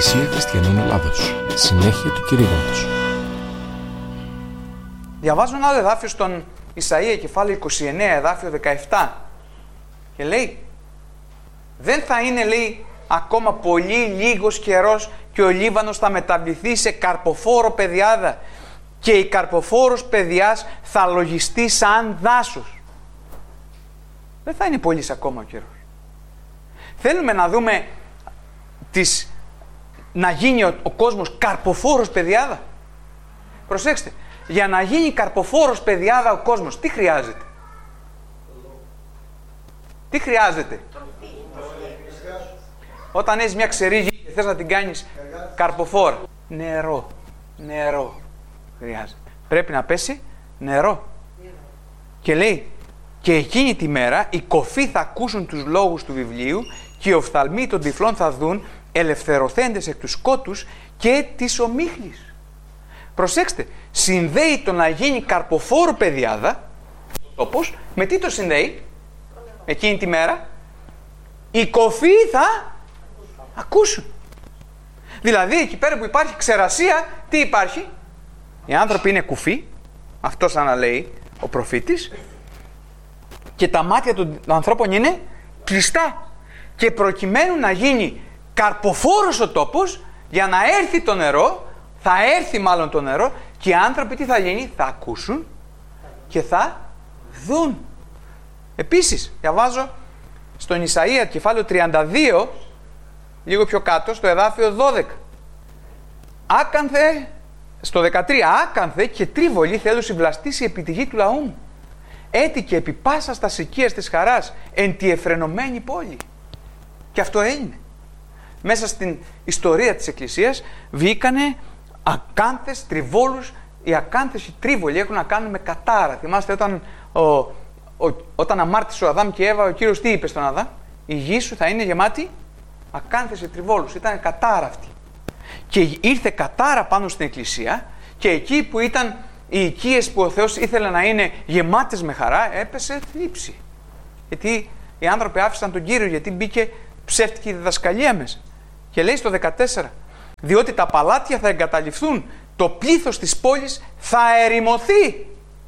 Εκκλησία Χριστιανών Ελλάδος. Συνέχεια του κηρύγματος. Διαβάζω ένα άλλο εδάφιο στον Ισαΐα, κεφάλαιο 29, εδάφιο 17. Και λέει, δεν θα είναι, λέει, ακόμα πολύ λίγος καιρός και ο Λίβανος θα μεταβληθεί σε καρποφόρο πεδιάδα και η καρποφόρος πεδιάς θα λογιστεί σαν δάσος. Δεν θα είναι πολύς ακόμα ο καιρός. Θέλουμε να δούμε να γίνει ο κόσμος καρποφόρος πεδιάδα. Προσέξτε, για να γίνει καρποφόρος πεδιάδα ο κόσμος, τι χρειάζεται? Τι χρειάζεται? Όταν έχεις μια ξερή γη και θες να την κάνεις καρποφόρα, νερό χρειάζεται. Πρέπει να πέσει νερό. Και λέει, και εκείνη τη μέρα οι κοφοί θα ακούσουν τους λόγους του βιβλίου και οι οφθαλμοί των τυφλών θα δουν, ελευθερωθέντες εκ του σκότους και της ομίχλης. Προσέξτε, συνδέει το να γίνει καρποφόρο πεδιάδα, όπως, με τι το συνδέει? Εκείνη τη μέρα οι κοφοί θα ακούσουν. Δηλαδή εκεί πέρα που υπάρχει ξερασία, τι υπάρχει? Οι άνθρωποι είναι κουφοί, αυτός αναλέει ο προφήτης, και τα μάτια των ανθρώπων είναι κλειστά. Και προκειμένου να γίνει καρποφόρος ο τόπος, για να έρθει το νερό, θα έρθει μάλλον το νερό, και οι άνθρωποι τι θα γίνει? Θα ακούσουν και θα δουν. Επίσης, διαβάζω στον Ισαΐα κεφάλαιο 32, λίγο πιο κάτω, στο εδάφιο 12. Άκανθε, στο 13, άκανθε και τρίβολη θέλω συμπλαστήσει επί τη γη του λαού μου. Έτυχε επί πάσα στα σικίας της χαράς, εν τη εφρενωμένη πόλη. Και αυτό έγινε. Μέσα στην ιστορία της Εκκλησίας βγήκανε ακάνθες, τριβόλους. Οι ακάνθες, οι τρίβολοι έχουν να κάνουν με κατάρα. Θυμάστε όταν αμάρτησε ο Αδάμ και η Εύα, ο Κύριος τι είπε στον Αδάμ? Η γη σου θα είναι γεμάτη ακάνθες και τριβόλους. Ήταν κατάρα αυτή. Και ήρθε κατάρα πάνω στην Εκκλησία, και εκεί που ήταν οι οικίες που ο Θεός ήθελε να είναι γεμάτες με χαρά, έπεσε θλίψη. Γιατί οι άνθρωποι άφησαν τον Κύριο, γιατί μπήκε ψεύτικη διδασκαλία μέσα. Και λέει στο 14, διότι τα παλάτια θα εγκαταλειφθούν, το πλήθος της πόλης θα ερημωθεί.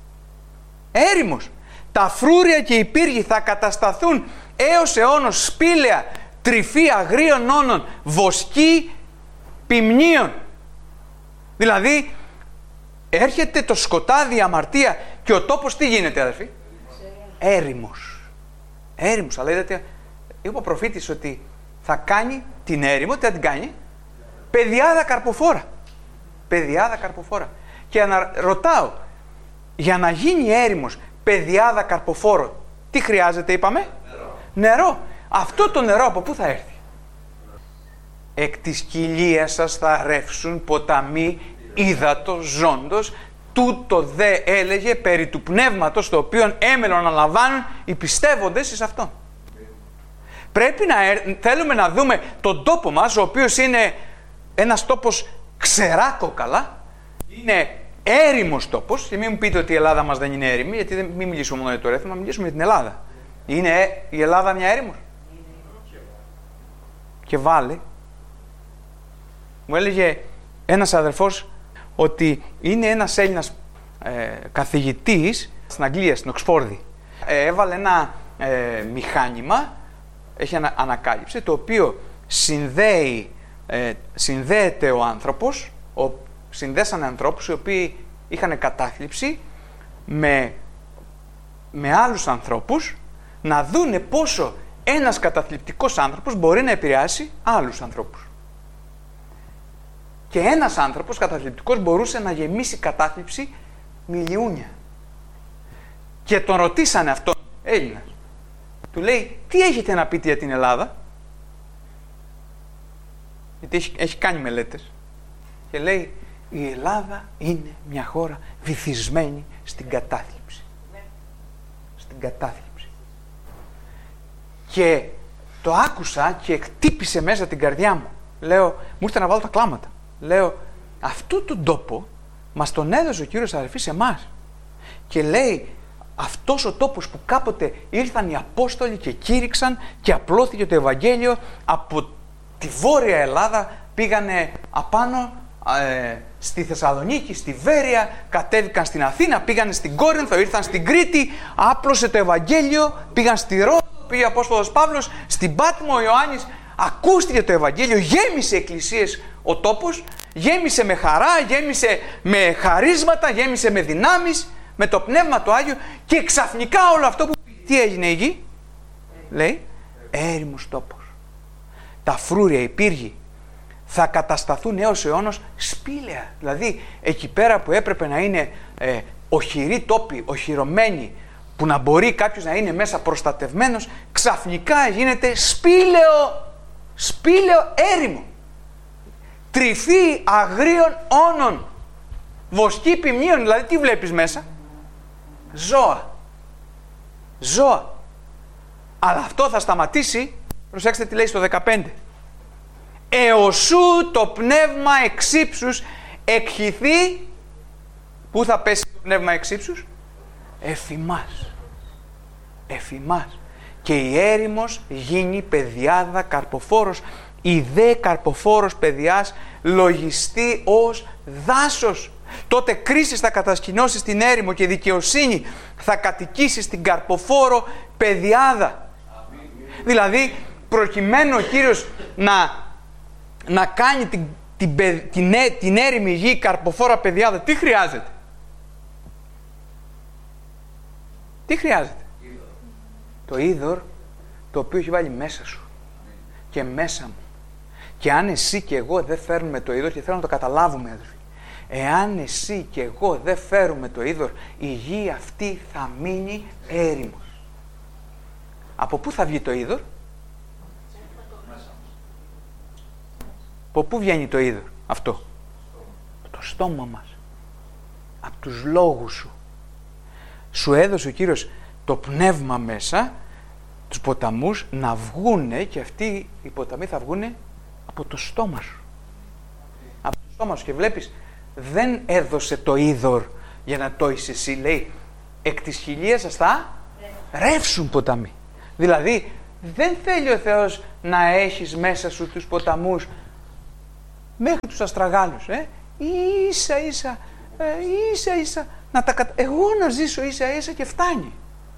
Έρημος. Τα φρούρια και οι πύργοι θα κατασταθούν έως αιώνος σπήλαια, τρυφή αγρίων όνων, βοσκή ποιμνίων. Δηλαδή, έρχεται το σκοτάδι, η αμαρτία, και ο τόπος τι γίνεται, αδερφοί? Έρημος. Έρημος. Αλλά είδατε, είπε ο προφήτης ότι θα κάνει την έρημο, τι θα την κάνει? Πεδιάδα καρποφόρα. Πεδιάδα καρποφόρα. Και ρωτάω, για να γίνει έρημος, πεδιάδα καρποφόρο, τι χρειάζεται, είπαμε? Νερό. Αυτό το νερό από πού θα έρθει? Εκ της κοιλίας σας θα ρεύσουν ποταμοί ύδατος ζώντος, τούτο δε έλεγε περί του πνεύματος, το οποίο έμελον να λαμβάνουν οι πιστεύοντες εις αυτόν. Πρέπει να θέλουμε να δούμε τον τόπο μας, ο οποίος είναι ένας τόπος ξερά κόκαλα, είναι έρημος τόπος, και μην μου πείτε ότι η Ελλάδα μας δεν είναι έρημη, γιατί μην μιλήσουμε μόνο για το Ρέθυμνο, μιλήσουμε για την Ελλάδα. Είναι η Ελλάδα μια έρημος? Και βάλε, μου έλεγε ένας αδερφός ότι είναι ένας Έλληνας καθηγητής στην Αγγλία, στην Οξφόρδη. Έβαλε ένα μηχάνημα, έχει ανακάλυψε, το οποίο συνδέεται ο άνθρωπος, συνδέσανε ανθρώπους οι οποίοι είχαν κατάθλιψη με άλλους ανθρώπους, να δούνε πόσο ένας καταθλιπτικός άνθρωπος μπορεί να επηρεάσει άλλους ανθρώπους. Και ένας άνθρωπος καταθλιπτικός μπορούσε να γεμίσει κατάθλιψη μιλιούνια. Και τον ρωτήσανε αυτόν, Έλληνας. Του λέει, τι έχετε να πείτε για την Ελλάδα? Γιατί έχει κάνει μελέτες. Και λέει, η Ελλάδα είναι μια χώρα βυθισμένη στην κατάθλιψη. Στην κατάθλιψη. Και το άκουσα και χτύπησε μέσα την καρδιά μου. Λέω, μου ήρθε να βάλω τα κλάματα. Λέω, αυτού τον τόπο μας τον έδωσε ο Κύριος, αδερφοί, σε εμάς. Και λέει, αυτός ο τόπος που κάποτε ήρθαν οι Απόστολοι και κήρυξαν και απλώθηκε το Ευαγγέλιο από τη Βόρεια Ελλάδα πήγανε απάνω στη Θεσσαλονίκη, στη Βέρεια, κατέβηκαν στην Αθήνα, πήγανε στην Κόρινθο, ήρθαν στην Κρήτη, άπλωσε το Ευαγγέλιο, πήγαν στη Ρόδο, πήγε ο Απόστολος Παύλος, στην Πάτμο ο Ιωάννης, ακούστηκε το Ευαγγέλιο, γέμισε εκκλησίες ο τόπος, γέμισε με χαρά, γέμισε με χαρίσματα, γέμισε με δυνάμεις, με το Πνεύμα του Άγιο, και ξαφνικά όλο αυτό που τι έγινε η γη, λέει, έρημος τόπος. Τα φρούρια, οι πύργοι θα κατασταθούν έως αιώνος σπήλαια. Δηλαδή εκεί πέρα που έπρεπε να είναι οχυροί τόποι, οχυρωμένοι, που να μπορεί κάποιος να είναι μέσα προστατευμένος, ξαφνικά γίνεται σπήλαιο έρημο. Τρυφή αγρίων όνων, βοσκή ποιμνίων. Δηλαδή τι βλέπεις μέσα? Ζώα. Αλλά αυτό θα σταματήσει, προσέξτε τι λέει στο 15. Εωσού το πνεύμα εξύψους εκχυθεί. Πού θα πέσει το πνεύμα εξύψους? Εφημάς. Και η έρημος γίνει παιδιάδα καρποφόρος. Η δε καρποφόρος παιδιάς λογιστεί ως δάσος. Τότε κρίσεις θα κατασκηνώσει στην έρημο και δικαιοσύνη θα κατοικήσει στην καρποφόρο παιδιάδα. Δηλαδή προκειμένου ο Κύριος να κάνει την έρημη γη καρποφόρα παιδιάδα, τι χρειάζεται? Το είδωρ το οποίο έχει βάλει μέσα σου και μέσα μου. Και αν εσύ και εγώ δεν φέρνουμε το είδωρ, και θέλω να το καταλάβουμε, αδελφοί, εάν εσύ και εγώ δεν φέρουμε το είδωρ, η γη αυτή θα μείνει έρημος. Από πού θα βγει το είδωρ? Από πού βγαίνει το είδωρ αυτό? Από το στόμα μας, από τους λόγους σου. Σου έδωσε ο Κύριος το πνεύμα μέσα, τους ποταμούς να βγούνε, και αυτοί οι ποταμοί θα βγούνε από το στόμα σου. Από το στόμα σου. Και βλέπεις, δεν έδωσε το είδωρ για να το είσαι εσύ, λέει, εκ της χιλίας σας θα ρεύσουν ποταμοί. Δηλαδή δεν θέλει ο Θεός να έχεις μέσα σου τους ποταμούς μέχρι τους αστραγάλους, ίσα να εγώ να ζήσω ίσα και φτάνει,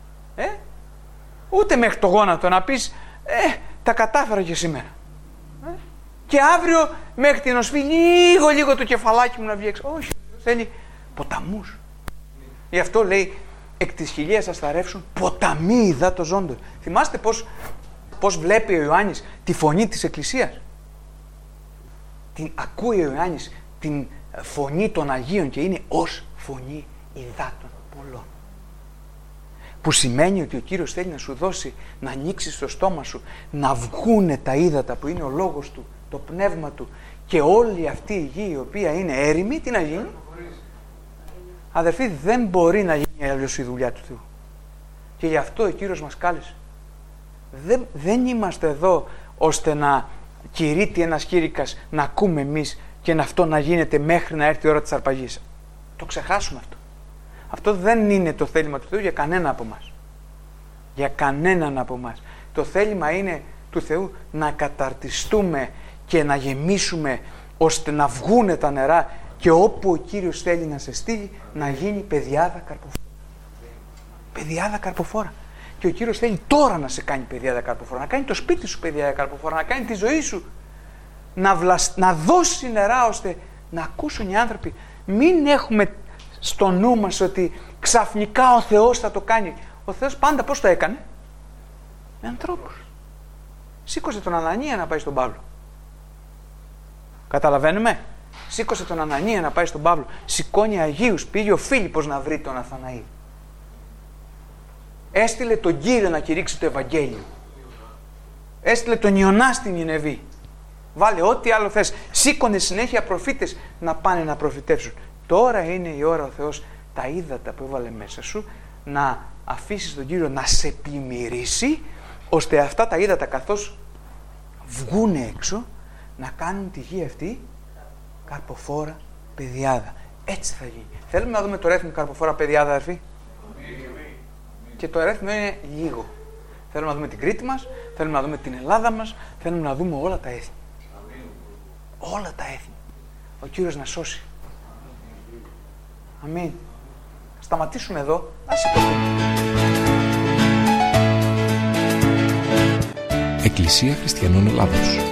ούτε μέχρι το γόνατο να πεις τα κατάφερα και σήμερα, και αύριο μέχρι την οσφή λίγο το κεφαλάκι μου να βγει έξω. Όχι, θέλει ποταμούς. Γι' αυτό λέει εκ της χιλίας σας θα ρεύσουν ποταμοί υδάτος ζώντος. Θυμάστε πώς βλέπει ο Ιωάννης τη φωνή της Εκκλησίας? Την ακούει ο Ιωάννης την φωνή των Αγίων και είναι ως φωνή υδάτων πολλών. Που σημαίνει ότι ο Κύριος θέλει να σου δώσει, να ανοίξεις το στόμα σου, να βγούνε τα ύδατα που είναι ο λόγος Του, το πνεύμα Του, και όλη αυτή η γη η οποία είναι έρημη, τι να γίνει? Αδερφοί, δεν μπορεί να γίνει αλλιώς η δουλειά του Θεού. Και γι' αυτό ο Κύριος μας κάλεσε. Δεν είμαστε εδώ ώστε να κηρύττει ένας κήρυκας, να ακούμε εμείς και αυτό να γίνεται μέχρι να έρθει η ώρα της αρπαγής. Το ξεχάσουμε αυτό. Αυτό δεν είναι το θέλημα του Θεού για κανένα από μας. Για κανέναν από μας. Το θέλημα είναι του Θεού να καταρτιστούμε και να γεμίσουμε ώστε να βγούνε τα νερά, και όπου ο Κύριος θέλει να σε στείλει να γίνει παιδιάδα καρποφόρα. Παιδιάδα καρποφόρα. Και ο Κύριος θέλει τώρα να σε κάνει παιδιάδα καρποφόρα, να κάνει το σπίτι σου παιδιάδα καρποφόρα, να κάνει τη ζωή σου, να δώσει νερά ώστε να ακούσουν οι άνθρωποι. Μην έχουμε στο νου μας ότι ξαφνικά ο Θεός θα το κάνει. Ο Θεός πάντα πώς το έκανε? Με ανθρώπους. Σήκωσε τον Ανανία να πάει στον Παύλο. Καταλαβαίνουμε? Σήκωσε τον Ανανία να πάει στον Παύλο. Σηκώνει Αγίους. Πήγε ο Φίλιππος να βρει τον Αθαναήλ. Έστειλε τον Κύριο να κηρύξει το Ευαγγέλιο. Έστειλε τον Ιωνά στην Νινεβή. Βάλε ό,τι άλλο θες. Σήκωνε συνέχεια προφήτες να πάνε να προφητεύσουν. Τώρα είναι η ώρα ο Θεός τα ύδατα που έβαλε μέσα σου να αφήσεις τον Κύριο να σε πλημμυρίσει, ώστε αυτά τα ύδατα καθώς βγούνε έξω να κάνουν τη γη αυτή καρποφόρα παιδιάδα. Έτσι θα γίνει. Θέλουμε να δούμε το ρέθμο καρποφόρα παιδιάδα, αδερφοί? Και το ρέθμο είναι λίγο. Θέλουμε να δούμε την Κρήτη μας, θέλουμε να δούμε την Ελλάδα μας, θέλουμε να δούμε όλα τα έθνη. όλα τα έθνη. Ο Κύριος να σώσει. Αμήν. Σταματήσουμε εδώ. Ας σηκωθούμε. Εκκλησία Χριστιανών Ελλάδος.